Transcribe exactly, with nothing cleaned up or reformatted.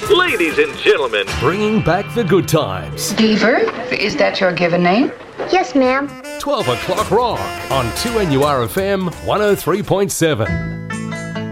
Ladies and gentlemen, bringing back the good times. Beaver, is that your given name? Yes, ma'am. twelve o'clock rock on two N U R F M one oh three point seven.